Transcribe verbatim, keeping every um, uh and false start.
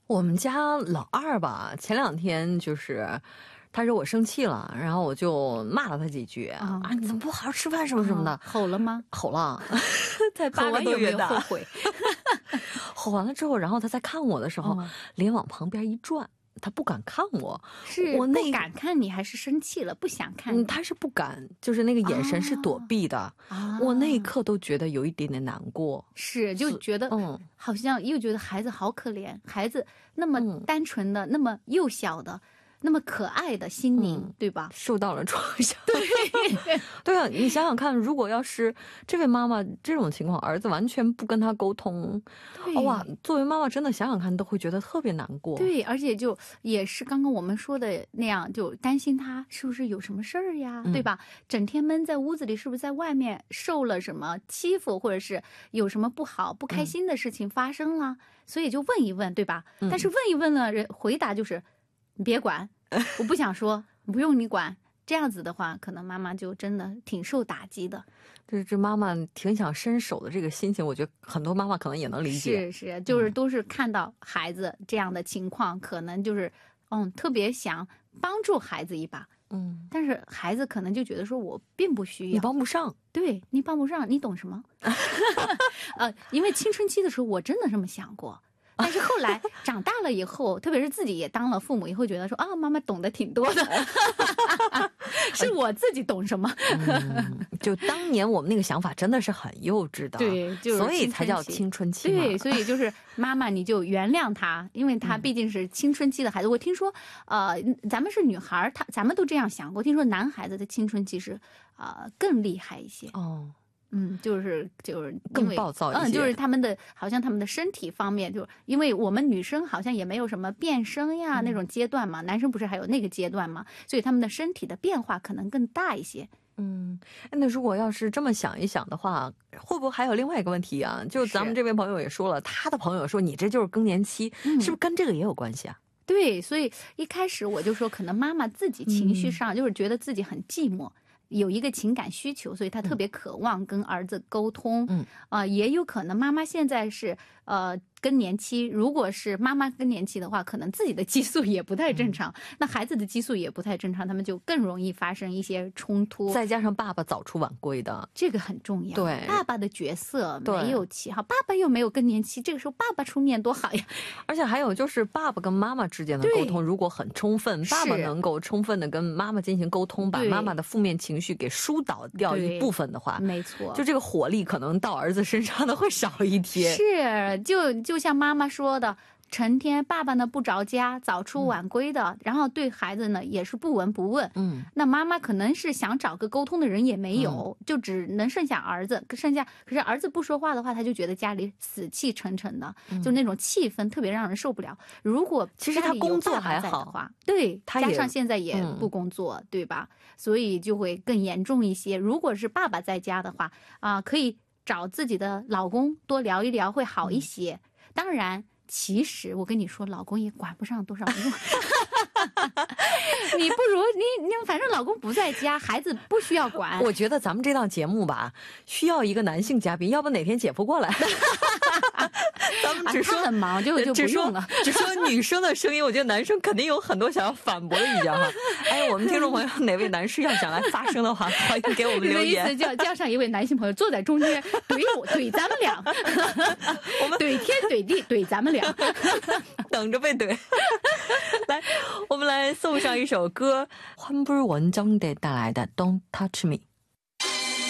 我们家老二吧，前两天就是他惹我生气了，然后我就骂了他几句啊，你怎么不好好吃饭什么什么的。 吼了吗？ 吼了，才八个多月大，后悔。 吼完了之后，然后他在看我的时候，脸往旁边一转，他不敢看我。 是我不敢看你，还是生气了不想看你？ 他是不敢，就是那个眼神是躲避的。我那一刻都觉得有一点点难过， 是就觉得嗯，好像又觉得孩子好可怜，孩子那么单纯的，那么幼小的，那么可爱的心灵，对吧？ 受到了创伤。 对对啊，你想想看，如果要是这位妈妈这种情况，儿子完全不跟他沟通，哇，作为妈妈真的想想看都会觉得特别难过。 对，而且就也是刚刚我们说的那样，就担心他是不是有什么事儿呀，对吧？整天闷在屋子里，是不是在外面受了什么欺负，或者是有什么不好不开心的事情发生了，所以就问一问，对吧？但是问一问了，人回答就是你别管，我不想说，不用你管。这样子的话，可能妈妈就真的挺受打击的。 这这妈妈挺想伸手的这个心情，我觉得很多妈妈可能也能理解。 是是，就是都是看到孩子这样的情况，嗯、可能就是嗯特别想帮助孩子一把。嗯，但是孩子可能就觉得说我并不需要， 你帮不上， 对你帮不上，你懂什么？呃，因为青春期的时候，我真的这么想过。但是后来长大了以后，特别是自己也当了父母以后，觉得说啊，妈妈懂得挺多的，是我自己懂什么、 嗯。就当年我们那个想法真的是很幼稚的， 对，就是所以才叫青春期嘛。 对，所以就是妈妈你就原谅他，因为他毕竟是青春期的孩子。嗯、我听说，呃，咱们是女孩，他咱们都这样想过。听说男孩子的青春期是啊、呃、更厉害一些哦。嗯，就是就是更暴躁一些， 嗯，就是他们的好像他们的身体方面，就因为我们女生好像也没有什么变声呀、嗯、那种阶段嘛，男生不是还有那个阶段嘛，所以他们的身体的变化可能更大一些。 嗯，那如果要是这么想一想的话，会不会还有另外一个问题啊？就咱们这位朋友也说了，他的朋友说你这就是更年期、嗯，是不是跟这个也有关系啊？ 对，所以一开始我就说，可能妈妈自己情绪上就是觉得自己很寂寞。嗯，有一个情感需求，所以他特别渴望跟儿子沟通。嗯，啊、呃，也有可能妈妈现在是呃更年期，如果是妈妈更年期的话，可能自己的激素也不太正常，嗯、那孩子的激素也不太正常，他们就更容易发生一些冲突。 再加上爸爸早出晚归的， 这个很重要。 对， 爸爸的角色没有起好，爸爸又没有更年期，这个时候爸爸出面多好呀。 而且还有就是爸爸跟妈妈之间的沟通，如果很充分，爸爸能够充分的跟妈妈进行沟通，把妈妈的负面情绪给疏导掉一部分的话， 没错， 就这个火力可能到儿子身上的会少一些。 是，就就像妈妈说的，成天爸爸呢不着家，早出晚归的、嗯、然后对孩子呢也是不闻不问。嗯，那妈妈可能是想找个沟通的人也没有、嗯、就只能剩下儿子，剩下可是儿子不说话的话，他就觉得家里死气沉沉的、嗯、就那种气氛特别让人受不了。如果其实他工作还好， 对，他加上现在也不工作、嗯、对吧，所以就会更严重一些。如果是爸爸在家的话啊、呃，可以找自己的老公多聊一聊会好一些、嗯、当然其实我跟你说，老公也管不上多少用。你不如你你反正老公不在家，孩子不需要管。 我觉得咱们这档节目吧，需要一个男性嘉宾，要不哪天姐夫过来。咱们只说、 啊、他很忙，就就不用了。 只说女生的声音，我觉得男生肯定有很多想要反驳的意见哈。哎，我们听众朋友哪位男士要想来发声的话，欢迎给我们留言。 意思叫叫上一位男性朋友坐在中间，怼我怼咱们俩，我们怼天怼地怼咱们俩。 等着被怼。来，我们来送上一首歌，환불원정대带来的 Don't Touch Me。